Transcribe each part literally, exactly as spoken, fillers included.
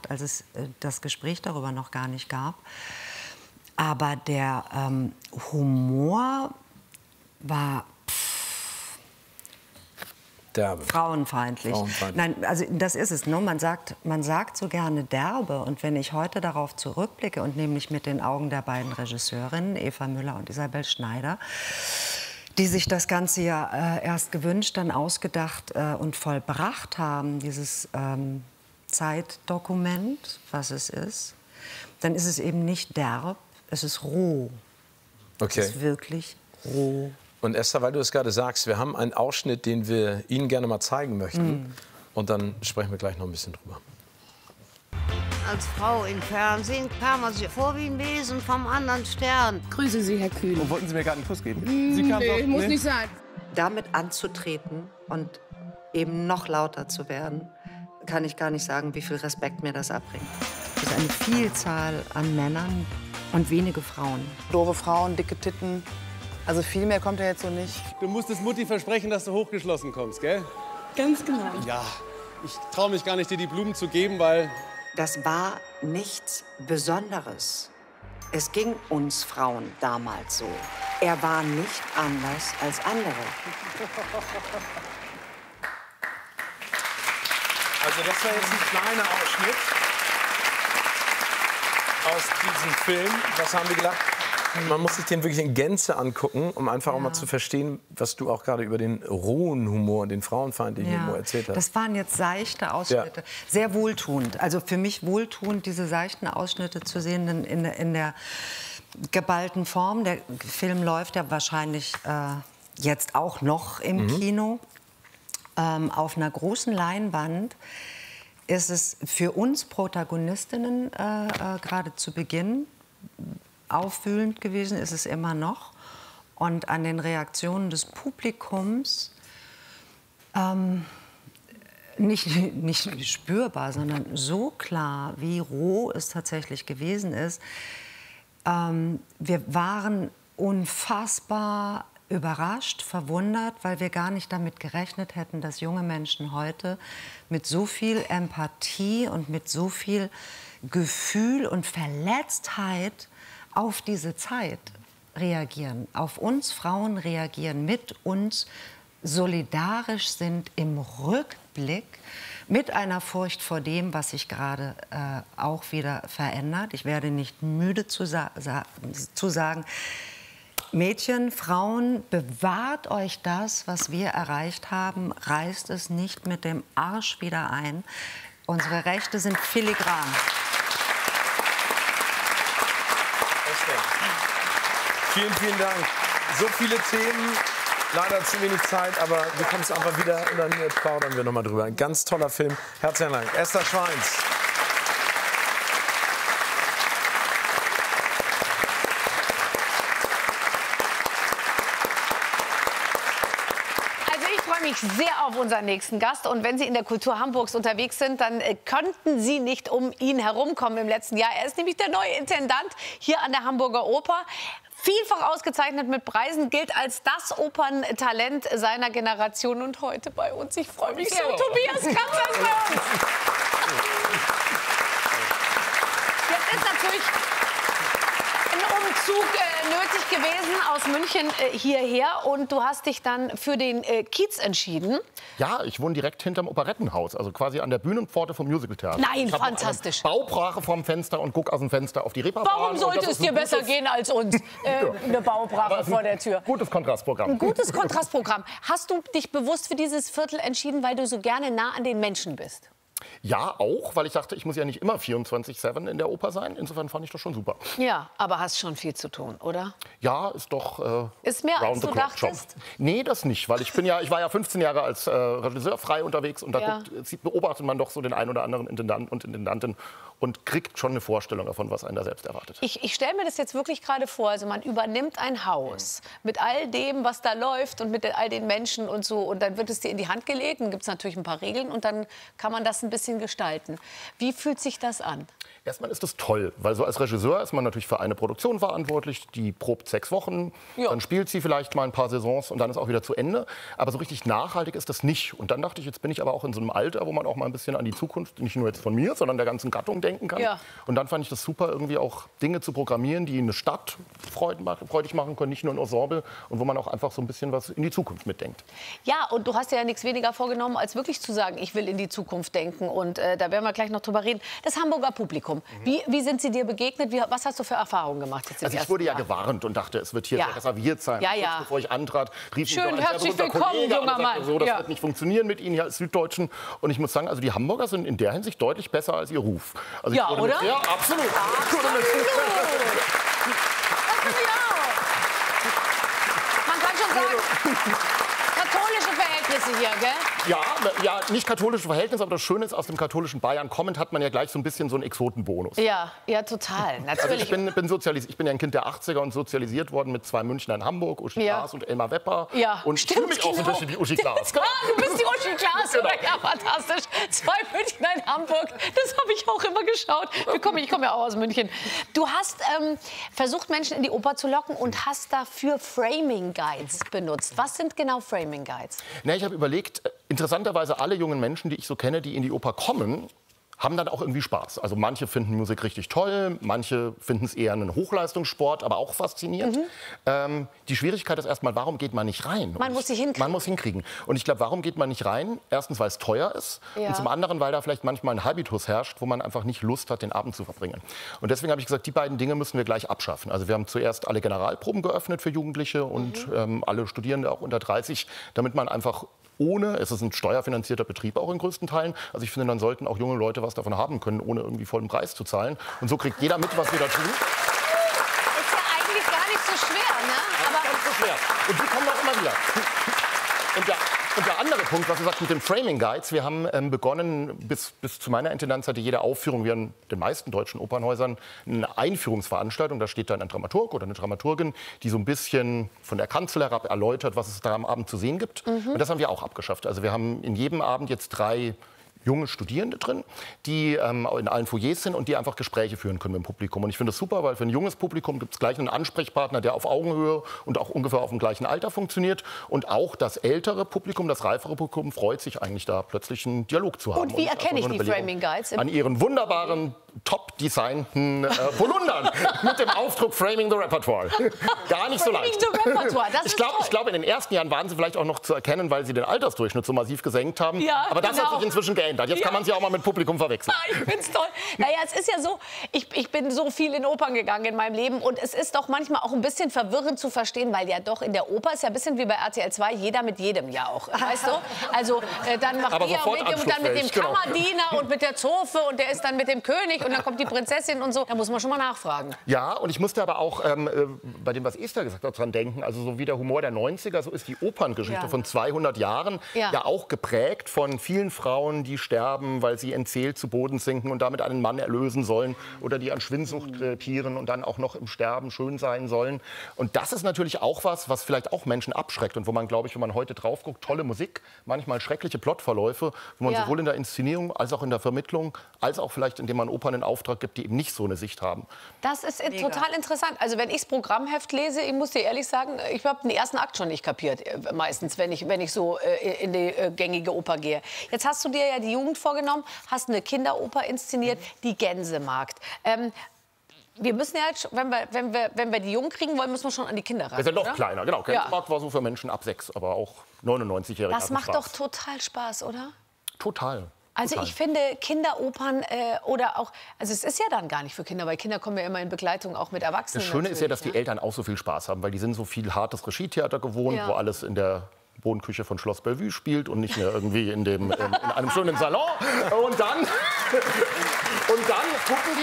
gemacht, als es äh, das Gespräch darüber noch gar nicht gab. Aber der ähm, Humor war pff, derbe. Frauenfeindlich. Frauenfeindlich. Nein, also das ist es. Ne? Man sagt, man sagt so gerne derbe. Und wenn ich heute darauf zurückblicke und nämlich mit den Augen der beiden Regisseurinnen, Eva Müller und Isabel Schneider, die sich das Ganze ja äh, erst gewünscht, dann ausgedacht äh, und vollbracht haben, dieses ähm, Zeitdokument, was es ist, dann ist es eben nicht derb, es ist roh. Okay. Es ist wirklich roh. Und Esther, weil du es gerade sagst, wir haben einen Ausschnitt, den wir Ihnen gerne mal zeigen möchten. Mm. Und dann sprechen wir gleich noch ein bisschen drüber. Als Frau im Fernsehen kam man sich vor wie ein Wesen vom anderen Stern. Grüße Sie, Herr Kühn. Und wollten Sie mir gerade einen Kuss geben? Mm, Sie kam nee, doch, muss nee? nicht sein. Damit anzutreten und eben noch lauter zu werden, kann ich gar nicht sagen, wie viel Respekt mir das abbringt. Es ist eine Vielzahl an Männern und wenige Frauen. Doofe Frauen, dicke Titten. Also viel mehr kommt ja jetzt so nicht. Du musstest Mutti versprechen, dass du hochgeschlossen kommst, gell? Ganz genau. Ja, ich traue mich gar nicht, dir die Blumen zu geben, weil... Das war nichts Besonderes. Es ging uns Frauen damals so. Er war nicht anders als andere. Also das war jetzt ein kleiner Ausschnitt aus diesem Film. Was haben wir gedacht? Man muss sich den wirklich in Gänze angucken, um einfach ja. auch mal zu verstehen, was du auch gerade über den rohen Humor, den frauenfeindlichen ja. Humor erzählt hast. Das waren jetzt seichte Ausschnitte, ja. sehr wohltuend. Also für mich wohltuend, diese seichten Ausschnitte zu sehen in, in, in der geballten Form. Der Film läuft ja wahrscheinlich äh, jetzt auch noch im mhm. Kino. Ähm, auf einer großen Leinwand ist es für uns Protagonistinnen äh, äh, gerade zu Beginn aufwühlend gewesen, ist es immer noch. Und an den Reaktionen des Publikums ähm, nicht, nicht spürbar, sondern so klar, wie roh es tatsächlich gewesen ist. Ähm, wir waren unfassbar überrascht, verwundert, weil wir gar nicht damit gerechnet hätten, dass junge Menschen heute mit so viel Empathie und mit so viel Gefühl und Verletztheit auf diese Zeit reagieren, auf uns Frauen reagieren, mit uns solidarisch sind im Rückblick mit einer Furcht vor dem, was sich gerade äh, auch wieder verändert. Ich werde nicht müde zu, sa sa zu sagen, Mädchen, Frauen, bewahrt euch das, was wir erreicht haben, reißt es nicht mit dem Arsch wieder ein. Unsere Rechte sind filigran. Vielen, vielen Dank. So viele Themen, leider zu wenig Zeit, aber du kommst einfach wieder und dann plaudern wir noch mal drüber. Ein ganz toller Film. Herzlichen Dank. Esther Schweins. Sehr auf unseren nächsten Gast. Und wenn Sie in der Kultur Hamburgs unterwegs sind, dann äh, könnten Sie nicht um ihn herumkommen im letzten Jahr. Er ist nämlich der neue Intendant hier an der Hamburger Oper. Vielfach ausgezeichnet mit Preisen, gilt als das Operntalent seiner Generation. Und heute bei uns, ich freue mich so, Tobias Katzer ist bei uns. Jetzt ist natürlich ein Umzug äh, nötig gewesen aus München äh, hierher. Und du hast dich dann für den äh, Kiez entschieden. Ja, ich wohne direkt hinterm Operettenhaus, also quasi an der Bühnenpforte vom Musicaltheater. Nein, ich fantastisch. Baubrache vorm Fenster und guck aus dem Fenster auf die Reeperbahn. Warum sollte es dir besser gehen als uns? Äh, eine Baubrache vor der Tür. Gutes Kontrastprogramm. Ein gutes Kontrastprogramm. Hast du dich bewusst für dieses Viertel entschieden, weil du so gerne nah an den Menschen bist? Ja, auch, weil ich dachte, ich muss ja nicht immer vierundzwanzig sieben in der Oper sein. Insofern fand ich das schon super. Ja, aber hast schon viel zu tun, oder? Ja, ist doch äh, ist mehr als du dachtest? Nee, das nicht, weil ich bin ja, ich war ja fünfzehn Jahre als äh, Regisseur frei unterwegs und da ja. guckt, sieht, beobachtet man doch so den einen oder anderen Intendant und Intendantin und kriegt schon eine Vorstellung davon, was einen da selbst erwartet. Ich, ich stelle mir das jetzt wirklich gerade vor, also man übernimmt ein Haus mit all dem, was da läuft und mit all den Menschen und so und dann wird es dir in die Hand gelegt, dann gibt es natürlich ein paar Regeln und dann kann man das ein bisschen gestalten. Wie fühlt sich das an? Erstmal ist das toll, weil so als Regisseur ist man natürlich für eine Produktion verantwortlich, die probt sechs Wochen, ja. dann spielt sie vielleicht mal ein paar Saisons und dann ist auch wieder zu Ende. Aber so richtig nachhaltig ist das nicht. Und dann dachte ich, jetzt bin ich aber auch in so einem Alter, wo man auch mal ein bisschen an die Zukunft, nicht nur jetzt von mir, sondern der ganzen Gattung denken kann. Ja. Und dann fand ich das super, irgendwie auch Dinge zu programmieren, die eine Stadt freudig machen können, nicht nur ein Ensemble und wo man auch einfach so ein bisschen was in die Zukunft mitdenkt. Ja, und du hast dir ja nichts weniger vorgenommen, als wirklich zu sagen, ich will in die Zukunft denken. Und äh, da werden wir gleich noch drüber reden. Das Hamburger Publikum. Wie, wie sind sie dir begegnet? Wie, was hast du für Erfahrungen gemacht? Jetzt im Also ich ersten wurde ja Jahr? gewarnt und dachte, es wird hier Ja. sehr reserviert sein. Ja, Kurz ja. bevor ich antrat, rief Schön, mich noch ein herzlich sehr berühmter willkommen, Kollege an und junger sagte, Mann. So, das Ja. wird nicht funktionieren mit Ihnen hier als Süddeutschen. Und ich muss sagen, also die Hamburger sind in der Hinsicht deutlich besser als ihr Ruf. Also ich Ja, wurde oder? Mit, ja, absolut. Absolut. Man kann schon sagen, katholische Verhältnisse hier, gell? Ja, ja, nicht katholische Verhältnisse, aber das Schöne ist, aus dem katholischen Bayern kommend hat man ja gleich so ein bisschen so einen Exotenbonus. Ja, ja, total. Natürlich. Also ich bin, bin sozialisiert, ich bin ja ein Kind der achtziger und sozialisiert worden mit zwei Münchner in Hamburg, Uschi Ja. Glas und Elmar Wepper. Ja, und stimmt, fühle mich auch so ein genau. bisschen wie Uschi Glas. Ah, du bist die Uschi Glas, Genau. oder? Ja, fantastisch. Zwei Münchner in Hamburg. Das habe ich auch immer geschaut. Ich komme, ich komme ja auch aus München. Du hast ähm, versucht, Menschen in die Oper zu locken und hast dafür Framing Guides benutzt. Was sind genau Framing Guides? Na, ich habe überlegt, interessanterweise alle jungen Menschen, die ich so kenne, die in die Oper kommen, haben dann auch irgendwie Spaß. Also manche finden Musik richtig toll, manche finden es eher einen Hochleistungssport, aber auch faszinierend. Mhm. Ähm, die Schwierigkeit ist erstmal, warum geht man nicht rein? Man und muss sie hinkriegen. Man muss hinkriegen. Und ich glaube, warum geht man nicht rein? Erstens, weil es teuer ist Ja. und zum anderen, weil da vielleicht manchmal ein Habitus herrscht, wo man einfach nicht Lust hat, den Abend zu verbringen. Und deswegen habe ich gesagt, die beiden Dinge müssen wir gleich abschaffen. Also wir haben zuerst alle Generalproben geöffnet für Jugendliche und Mhm. ähm, alle Studierende auch unter dreißig, damit man einfach ohne, es ist ein steuerfinanzierter Betrieb auch in größten Teilen. Also ich finde, dann sollten auch junge Leute was davon haben können, ohne irgendwie vollen Preis zu zahlen. Und so kriegt jeder mit, was wir da tun. Ist ja eigentlich gar nicht so schwer, ne? Aber ganz so schwer. Und die kommen auch immer wieder. Und der, und der andere Punkt, was du sagst mit den Framing Guides, wir haben ähm, begonnen, bis, bis zu meiner Intendanz hatte jede Aufführung, wie in den meisten deutschen Opernhäusern, eine Einführungsveranstaltung. Da steht dann ein Dramaturg oder eine Dramaturgin, die so ein bisschen von der Kanzel herab erläutert, was es da am Abend zu sehen gibt. Mhm. Und das haben wir auch abgeschafft. Also wir haben in jedem Abend jetzt drei junge Studierende drin, die ähm, in allen Foyers sind und die einfach Gespräche führen können mit dem Publikum. Und ich finde das super, weil für ein junges Publikum gibt es gleich einen Ansprechpartner, der auf Augenhöhe und auch ungefähr auf dem gleichen Alter funktioniert. Und auch das ältere Publikum, das reifere Publikum freut sich eigentlich da plötzlich einen Dialog zu haben. Und wie erkenne ich die Belegung Framing Guides? An ihren wunderbaren, top designten äh, Polundern mit dem Aufdruck Framing the Repertoire. Gar nicht so Framing leicht. the Repertoire, das ich ist glaube, toll. ich glaube, in den ersten Jahren waren sie vielleicht auch noch zu erkennen, weil sie den Altersdurchschnitt so massiv gesenkt haben. Ja, Aber das genau. hat sich inzwischen geändert. Jetzt Ja. kann man sie auch mal mit Publikum verwechseln. Ah, ich find's toll. Naja, es ist ja so, ich, ich bin so viel in Opern gegangen in meinem Leben und es ist doch manchmal auch ein bisschen verwirrend zu verstehen, weil ja doch in der Oper ist ja ein bisschen wie bei R T L zwei, jeder mit jedem ja auch, weißt du? Also äh, dann macht Aber Maria sofort mit dem, und dann mit dem anschlussfähig, genau. Kammerdiener und mit der Zofe und der ist dann mit dem König und dann kommt die Prinzessin und so. Da muss man schon mal nachfragen. Ja, und ich musste aber auch ähm, äh, bei dem, was Esther gesagt hat, dran denken. Also so wie der Humor der neunziger, so ist die Operngeschichte Ja. von zweihundert Jahren Ja. ja. auch geprägt von vielen Frauen, die sterben, weil sie entzählt zu Boden sinken und damit einen Mann erlösen sollen oder die an Schwindsucht krepieren und dann auch noch im Sterben schön sein sollen. Und das ist natürlich auch was, was vielleicht auch Menschen abschreckt und wo man, glaube ich, wenn man heute drauf guckt, tolle Musik, manchmal schreckliche Plotverläufe, wo man Ja. sowohl in der Inszenierung als auch in der Vermittlung, als auch vielleicht, indem man Opern in Auftrag gibt, die eben nicht so eine Sicht haben. Das ist äh, total interessant. Also wenn ich das Programmheft lese, ich muss dir ehrlich sagen, ich habe den ersten Akt schon nicht kapiert, äh, meistens, wenn ich, wenn ich so äh, in die äh, gängige Oper gehe. Jetzt hast du dir ja die Jugend vorgenommen, hast eine Kinderoper inszeniert, die Gänsemarkt. Ähm, wir müssen ja jetzt, wenn wir, wenn, wir, wenn wir die Jungen kriegen wollen, müssen wir schon an die Kinder ran. Wir sind noch oder? kleiner, genau. Ja. Gänsemarkt war so für Menschen ab sechs, aber auch neunundneunzigjährige. Das macht doch total Spaß, oder? Total. Also Total. ich finde Kinderopern äh, oder auch, also es ist ja dann gar nicht für Kinder, weil Kinder kommen ja immer in Begleitung auch mit Erwachsenen. Das Schöne ist ja, dass die natürlich, Eltern auch so viel Spaß haben, weil die sind so viel hartes Regietheater gewohnt, Ja. wo alles in der Wohnküche von Schloss Bellevue spielt und nicht mehr irgendwie in, dem, in, in einem schönen Salon. Und dann, und dann gucken die...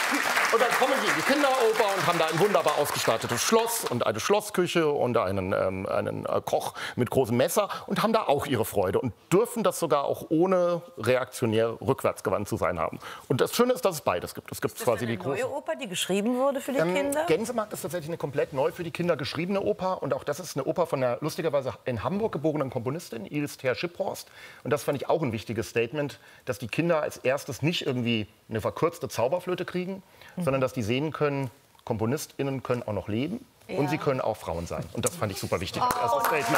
Und dann kommen die in die Kinderoper und haben da ein wunderbar ausgestattetes Schloss und eine Schlossküche und einen, ähm, einen äh, Koch mit großem Messer und haben da auch ihre Freude und dürfen das sogar auch ohne reaktionär rückwärtsgewandt zu sein haben. Und das Schöne ist, dass es beides gibt. Es gibt Ist das quasi eine die neue große Oper, die geschrieben wurde für die ähm, Kinder? Gänsemarkt ist tatsächlich eine komplett neu für die Kinder geschriebene Oper. Und auch das ist eine Oper von der lustigerweise in Hamburg geborenen Komponistin, Iris Ter-Schiphorst. Und das fand ich auch ein wichtiges Statement, dass die Kinder als erstes nicht irgendwie eine verkürzte Zauberflöte kriegen, mhm. sondern dass die sehen können, KomponistInnen können auch noch leben ja. und sie können auch Frauen sein. Und das fand ich super wichtig als erstes Statement.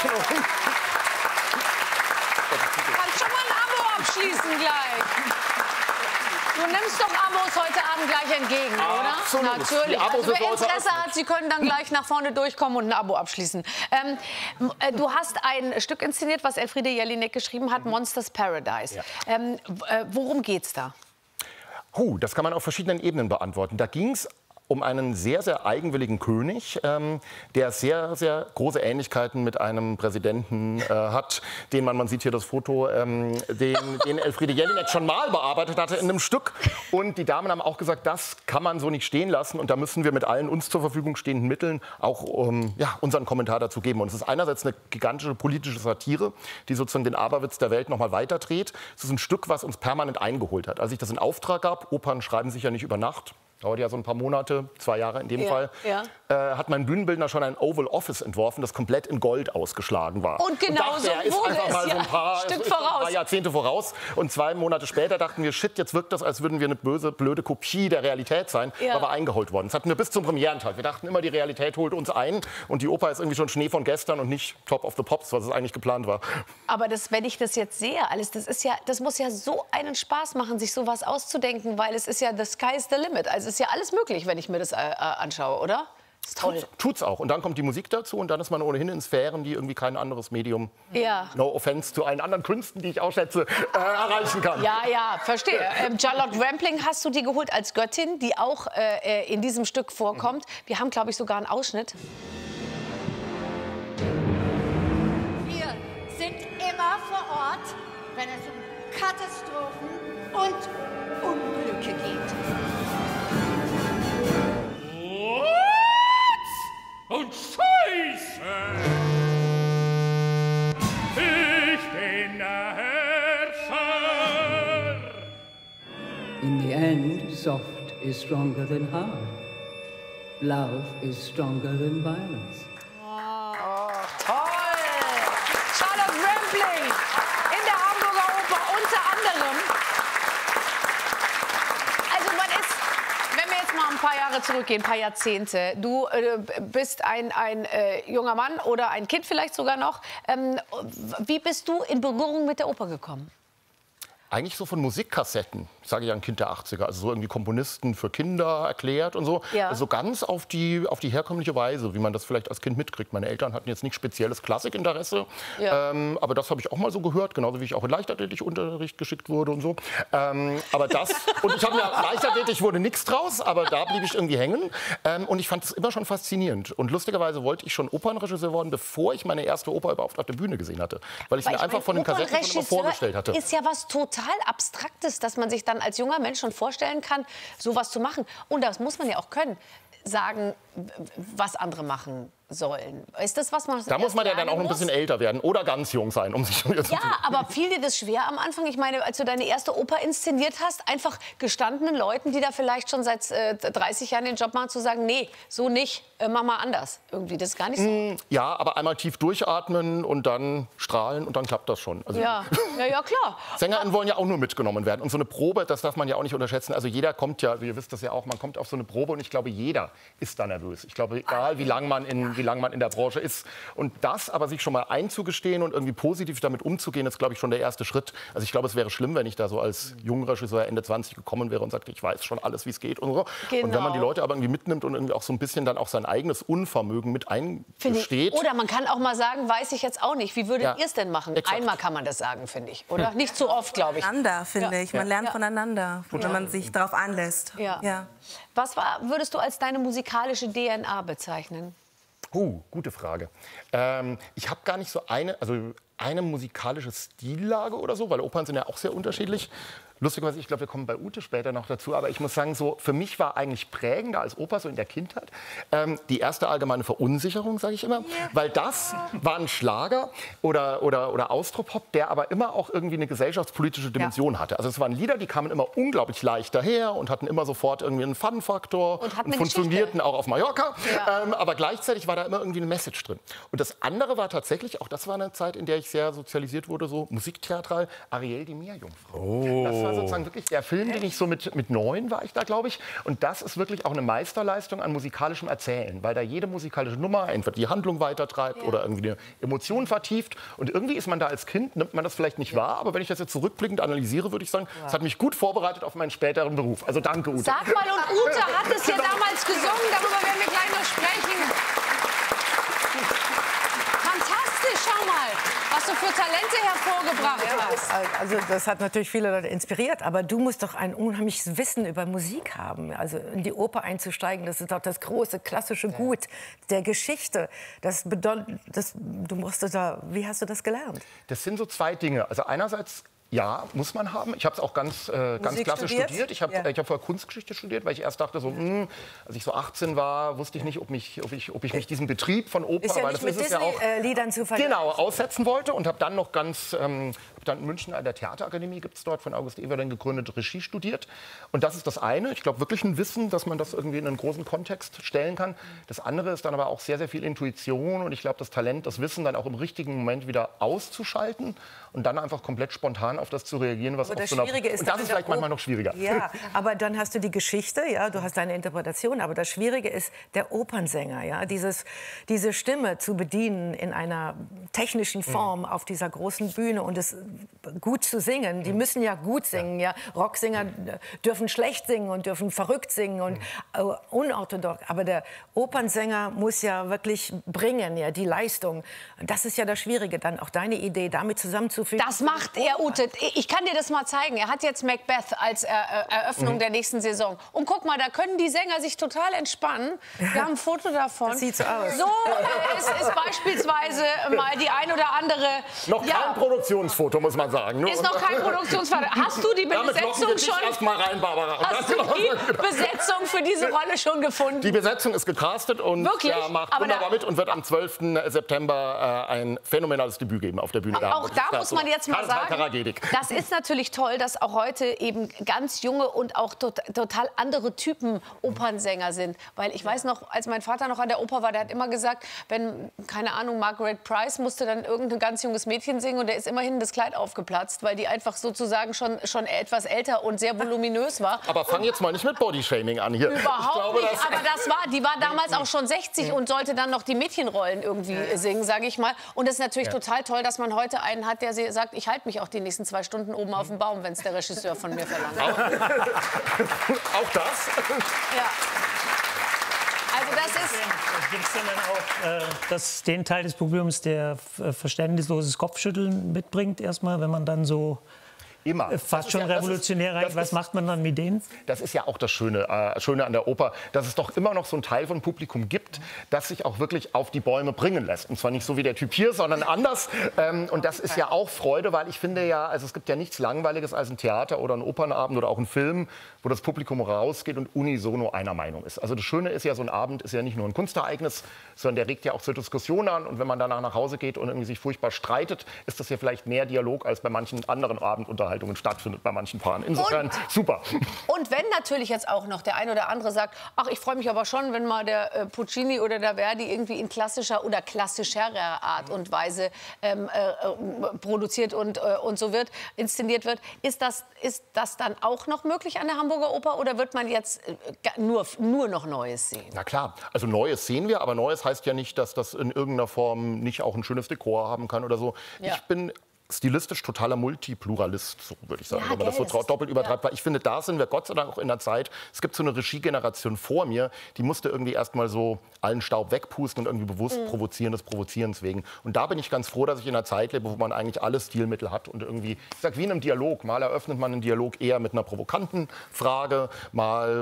Kannst schon mal ein Abo abschließen gleich. Du nimmst doch Abos heute Abend gleich entgegen, oder? Absolut. Natürlich. Also, wer Interesse hat, Sie können dann gleich nach vorne durchkommen und ein Abo abschließen. Ähm, äh, du hast ein Stück inszeniert, was Elfriede Jelinek geschrieben hat, Monsters Paradise. Ja. Ähm, äh, worum geht's da? Huh, das kann man auf verschiedenen Ebenen beantworten. Da ging es um einen sehr, sehr eigenwilligen König, ähm, der sehr, sehr große Ähnlichkeiten mit einem Präsidenten äh, hat, den man, man sieht hier das Foto, ähm, den, den Elfriede Jelinek schon mal bearbeitet hatte in einem Stück. Und die Damen haben auch gesagt, das kann man so nicht stehen lassen. Und da müssen wir mit allen uns zur Verfügung stehenden Mitteln auch ähm, ja, unseren Kommentar dazu geben. Und es ist einerseits eine gigantische politische Satire, die sozusagen den Aberwitz der Welt noch mal weiterdreht. Es ist ein Stück, was uns permanent eingeholt hat. Als ich das in Auftrag gab, Opern schreiben sich ja nicht über Nacht, dauert ja so ein paar Monate, zwei Jahre in dem ja, Fall, ja. Äh, hat mein Bühnenbildner schon ein Oval Office entworfen, das komplett in Gold ausgeschlagen war. Und genau dachte, so er ist wurde einfach es, mal so ja. ein paar, Stück ist ein voraus. paar Jahrzehnte voraus. Und zwei Monate später dachten wir, shit, jetzt wirkt das, als würden wir eine böse, blöde Kopie der Realität sein, Ja. weil wir eingeholt worden. Das hatten wir bis zum Premierentag. Wir dachten immer, die Realität holt uns ein und die Oper ist irgendwie schon Schnee von gestern und nicht Top of the Pops, was es eigentlich geplant war. Aber das, wenn ich das jetzt sehe, alles, das ist ja, das muss ja so einen Spaß machen, sich sowas auszudenken, weil es ist ja the sky's the limit. Also es ist ja alles möglich, wenn ich mir das äh, anschaue, oder? Das ist toll. Tut's, tut's auch. Und dann kommt die Musik dazu und dann ist man ohnehin in Sphären, die irgendwie kein anderes Medium, Ja. no offense zu allen anderen Künsten, die ich auch schätze, äh, erreichen kann. Ja, ja, verstehe. Ähm, Charlotte Rampling hast du die geholt als Göttin, die auch äh, in diesem Stück vorkommt. Wir haben, glaube ich, sogar einen Ausschnitt. Wir sind immer vor Ort, wenn es um Katastrophen und Unglücke geht. Und Scheiße! Ich bin der Herrscher! In the end, soft is stronger than hard. Love is stronger than violence. Oh, toll! Charlotte Rampling in der Hamburger Oper unter anderem. Also man ist, wenn wir jetzt mal ein paar Jahre zurückgehen, ein paar Jahrzehnte. Du äh, bist ein, ein äh, junger Mann oder ein Kind vielleicht sogar noch. Ähm, wie bist du in Berührung mit der Oper gekommen? Eigentlich so von Musikkassetten, sage ich ja, ein Kind der achtziger. Also so irgendwie Komponisten für Kinder erklärt und so. Ja. Also ganz auf die, auf die herkömmliche Weise, wie man das vielleicht als Kind mitkriegt. Meine Eltern hatten jetzt nicht spezielles Klassikinteresse, Ja. ähm, aber das habe ich auch mal so gehört, genauso wie ich auch in Leichtathletikunterricht geschickt wurde und so. Ähm, aber das, und ich habe mir, Leichtathletik wurde nichts draus, aber da blieb ich irgendwie hängen. Ähm, und ich fand es immer schon faszinierend. Und lustigerweise wollte ich schon Opernregisseur werden, bevor ich meine erste Oper überhaupt auf der Bühne gesehen hatte. Weil ich Weil mir ich einfach mein, von den Kassetten schon immer vorgestellt hatte. Ist ja was total Abstraktes, dass man sich dann als junger Mensch schon vorstellen kann, sowas zu machen. Und das muss man ja auch können. Sagen, was andere machen sollen. Ist das, was man Da muss man ja dann auch ein muss? bisschen älter werden oder ganz jung sein, um sich schon wieder zu Ja, aber fiel dir das schwer am Anfang? Ich meine, als du deine erste Oper inszeniert hast, einfach gestandenen Leuten, die da vielleicht schon seit äh, dreißig Jahren den Job machen, zu sagen, nee, so nicht, äh, mach mal anders. Irgendwie, das ist gar nicht so. Mm, ja, aber einmal tief durchatmen und dann strahlen und dann klappt das schon. Also Ja, ja, ja, klar. SängerInnen wollen ja auch nur mitgenommen werden. Und so eine Probe, das darf man ja auch nicht unterschätzen. Also jeder kommt ja, ihr wisst das ja auch, man kommt auf so eine Probe und ich glaube, jeder ist da nervös. Ich glaube, egal wie lange man in, wie lang man in der Branche ist. Und das aber sich schon mal einzugestehen und irgendwie positiv damit umzugehen, ist, glaube ich, schon der erste Schritt. Also ich glaube, es wäre schlimm, wenn ich da so als junger Regisseur Ende zwanzig gekommen wäre und sagte, ich weiß schon alles, wie es geht und so. Genau. Und wenn man die Leute aber irgendwie mitnimmt und irgendwie auch so ein bisschen dann auch sein eigenes Unvermögen mit Finde ich. eingesteht. Oder man kann auch mal sagen, weiß ich jetzt auch nicht. Wie würdet Ja, ihr es denn machen? exakt. Einmal kann man das sagen, finde ich. Oder? Nicht zu oft, glaube ich. Voneinander, finde Ja. ich. Man Ja. lernt Ja. voneinander, wenn man sich darauf anlässt. Ja. Ja. Was war, würdest du als deine musikalische D N A bezeichnen? Uh, gute Frage. Ähm, ich habe gar nicht so eine, also eine musikalische Stillage oder so, weil Opern sind ja auch sehr unterschiedlich. lustigerweise, ich glaube, wir kommen bei Ute später noch dazu, aber ich muss sagen, so für mich war eigentlich prägender als Oper so in der Kindheit ähm, die erste allgemeine Verunsicherung, sage ich immer, ja. weil das war ein Schlager oder, oder, oder Austropop, der aber immer auch irgendwie eine gesellschaftspolitische Dimension ja. hatte. Also es waren Lieder, die kamen immer unglaublich leicht daher und hatten immer sofort irgendwie einen Fun-Faktor und, und funktionierten auch auf Mallorca, ja. ähm, aber gleichzeitig war da immer irgendwie eine Message drin. Und das andere war tatsächlich, auch das war eine Zeit, in der ich sehr sozialisiert wurde, so musiktheatral, Ariel, die Meerjungfrau. Oh. Das war sozusagen wirklich der Film, den ich so mit, mit neun war ich da, glaube ich. Und das ist wirklich auch eine Meisterleistung an musikalischem Erzählen, weil da jede musikalische Nummer entweder die Handlung weitertreibt ja. oder irgendwie eine Emotion vertieft. Und irgendwie ist man da als Kind, nimmt man das vielleicht nicht wahr, aber wenn ich das jetzt zurückblickend analysiere, würde ich sagen, es ja. hat mich gut vorbereitet auf meinen späteren Beruf. Also danke, Ute. Sag mal, und Ute hat es ja damals gesungen, darüber werden wir gleich noch sprechen. Fantastisch, schau mal, was du für Talente hervorgebracht ja, hast. Also das hat natürlich viele Leute inspiriert, aber du musst doch ein unheimliches Wissen über Musik haben. Also in die Oper einzusteigen, das ist doch das große klassische Gut der Geschichte. Das bedeutet, das, du musst da, wie hast du das gelernt? Das sind so zwei Dinge. Also einerseits ja, muss man haben. Ich habe es auch ganz, äh, ganz klassisch studiert. studiert. Ich habe ja. hab vorher Kunstgeschichte studiert, weil ich erst dachte, so, mh, als ich so achtzehn war, wusste ich nicht, ob, mich, ob, ich, ob ich mich diesem Betrieb von Oper, ist ja weil nicht das mit ist es ja auch, äh, Liedern zu vergleichen. Genau, aussetzen wollte und habe dann noch ganz, ähm, dann in München an der Theaterakademie, gibt es dort, von August Eberlein gegründet, Regie studiert. Und das ist das eine. Ich glaube, wirklich ein Wissen, dass man das irgendwie in einen großen Kontext stellen kann. Das andere ist dann aber auch sehr, sehr viel Intuition und ich glaube, das Talent, das Wissen dann auch im richtigen Moment wieder auszuschalten und dann einfach komplett spontan auf das zu reagieren, was aber das so einer, Schwierige ist, und das ist vielleicht manchmal noch schwieriger. Ja, aber dann hast du die Geschichte, ja, du hast deine Interpretation, aber das Schwierige ist der Opernsänger, ja, dieses, diese Stimme zu bedienen in einer technischen Form mhm. auf dieser großen Bühne und es gut zu singen. Die müssen ja gut singen, ja. Rocksänger dürfen schlecht singen und dürfen verrückt singen und mhm. unorthodox, aber der Opernsänger muss ja wirklich bringen, ja, die Leistung. Das ist ja das Schwierige, dann auch deine Idee damit zusammenzufügen. Das macht er, Ute. Ich kann dir das mal zeigen. Er hat jetzt Macbeth als äh, Eröffnung mhm. der nächsten Saison. Und guck mal, da können die Sänger sich total entspannen. Wir haben ein Foto davon. Das sieht so aus. So äh, ist, ist beispielsweise mal die ein oder andere... Noch kein ja, Produktionsfoto, muss man sagen. Ist noch kein Produktionsfoto. Hast du die Besetzung schon... Erst mal rein, Barbara. Hast du die Besetzung für diese Rolle schon gefunden? Die Besetzung ist gecastet und ja, macht Aber wunderbar mit und wird am zwölften September äh, ein phänomenales Debüt geben auf der Bühne. Auch, auch da muss man jetzt mal sagen, das ist natürlich toll, dass auch heute eben ganz junge und auch tot, total andere Typen Opernsänger sind. Weil ich weiß noch, als mein Vater noch an der Oper war, der hat immer gesagt, wenn, keine Ahnung, Margaret Price musste dann irgendein ganz junges Mädchen singen und der ist immerhin das Kleid aufgeplatzt, weil die einfach sozusagen schon, schon etwas älter und sehr voluminös war. Aber fang jetzt mal nicht mit Bodyshaming an hier. Überhaupt glaube, nicht, aber das war, die war damals auch schon sechzig und sollte dann noch die Mädchenrollen irgendwie singen, sage ich mal. Und es ist natürlich ja. total toll, dass man heute einen hat, der sagt, ich halte mich auch die nächsten zwei Stunden oben auf dem Baum, wenn es der Regisseur von mir verlangt. Auch, auch das? Ja. Also das ist... Gibt es denn dann auch äh, das, den Teil des Publikums, der äh, verständnisloses Kopfschütteln mitbringt, erstmal, wenn man dann so... Immer. Fast schon ja, revolutionär rein. Was ist, macht man dann mit denen? Das ist ja auch das Schöne, äh, Schöne an der Oper, dass es doch immer noch so einen Teil von Publikum gibt, das sich auch wirklich auf die Bäume bringen lässt. Und zwar nicht so wie der Typ hier, sondern anders. Ähm, und das ist ja auch Freude, weil ich finde ja, also es gibt ja nichts Langweiliges als ein Theater oder ein Opernabend oder auch ein Film, wo das Publikum rausgeht und unisono einer Meinung ist. Also das Schöne ist ja, so ein Abend ist ja nicht nur ein Kunstereignis, sondern der regt ja auch zur Diskussion an. Und wenn man danach nach Hause geht und irgendwie sich furchtbar streitet, ist das ja vielleicht mehr Dialog als bei manchen anderen Abendunterhaltungen stattfindet bei manchen Paaren. Insofern und, super. Und wenn natürlich jetzt auch noch der ein oder andere sagt, ach, ich freue mich aber schon, wenn mal der äh, Puccini oder der Verdi irgendwie in klassischer oder klassischerer Art und Weise ähm, äh, produziert und, äh, und so wird, inszeniert wird. Ist das, ist das dann auch noch möglich an der Hamburger Oper oder wird man jetzt äh, nur, nur noch Neues sehen? Na klar, also Neues sehen wir, aber Neues heißt ja nicht, dass das in irgendeiner Form nicht auch ein schönes Dekor haben kann oder so. Ja. Ich bin stilistisch totaler Multipluralist, so würde ich sagen, ja, wenn man das so das doppelt übertreibt. Ja. Weil ich finde, da sind wir Gott sei Dank auch in der Zeit. Es gibt so eine Regiegeneration vor mir, die musste irgendwie erst mal so allen Staub wegpusten und irgendwie bewusst mhm. provozieren, des Provozierens wegen. Und da bin ich ganz froh, dass ich in einer Zeit lebe, wo man eigentlich alle Stilmittel hat und irgendwie, ich sag, wie in einem Dialog. Mal eröffnet man einen Dialog eher mit einer provokanten Frage, mal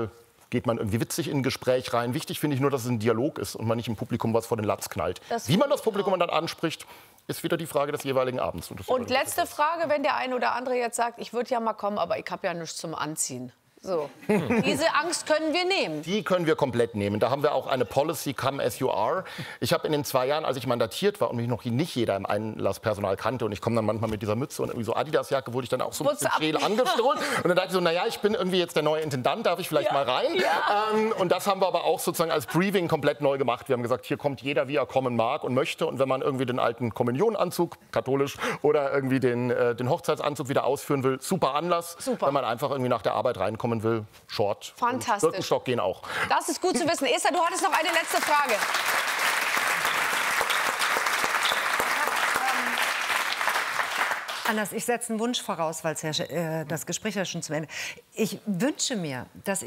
geht man irgendwie witzig in ein Gespräch rein. Wichtig finde ich nur, dass es ein Dialog ist und man nicht im Publikum was vor den Latz knallt. Das Wie man das Publikum dann anspricht, ist wieder die Frage des jeweiligen Abends. Und, Und letzte Frage, wenn der eine oder andere jetzt sagt, ich würde ja mal kommen, aber ich habe ja nichts zum Anziehen. So. Diese Angst können wir nehmen. Die können wir komplett nehmen. Da haben wir auch eine Policy, come as you are. Ich habe in den zwei Jahren, als ich mandatiert war und mich noch nicht jeder im Einlasspersonal kannte und ich komme dann manchmal mit dieser Mütze und irgendwie so Adidas-Jacke, wurde ich dann auch so ein bisschen schräg angestrahlt. Und dann dachte ich so, naja, ich bin irgendwie jetzt der neue Intendant, darf ich vielleicht Ja, mal rein? ja. Ähm, und das haben wir aber auch sozusagen als Briefing komplett neu gemacht. Wir haben gesagt, hier kommt jeder, wie er kommen mag und möchte. Und wenn man irgendwie den alten Kommunionanzug, katholisch, oder irgendwie den, äh, den Hochzeitsanzug wieder ausführen will, super Anlass. Super. Wenn man einfach irgendwie nach der Arbeit reinkommt, will, Short. Fantastisch. Birkenstock gehen auch. Das ist gut zu wissen. Esther, du hattest noch eine letzte Frage. Anders, ich setze einen Wunsch voraus, weil ja, äh, das Gespräch ja schon zu Ende. Ich wünsche mir, dass